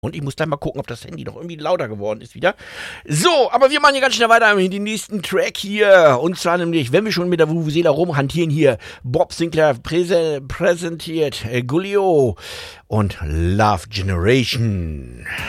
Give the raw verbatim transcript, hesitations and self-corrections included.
Und ich muss gleich mal gucken, ob das Handy noch irgendwie lauter geworden ist wieder. So, aber wir machen hier ganz schnell weiter mit dem nächsten Track hier. Und zwar nämlich, wenn wir schon mit der Vuvuzela rumhantieren hier, Bob Sinclair präse- präsentiert äh, Gullio und Love Generation.